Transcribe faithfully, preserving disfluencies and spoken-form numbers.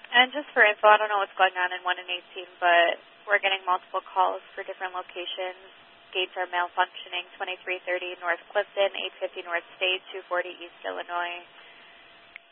And just for info, I don't know what's going on in one and eighteen, but we're getting multiple calls for different locations. Gates are malfunctioning, twenty-three thirty North Clifton, eight fifty North State, two forty East Illinois.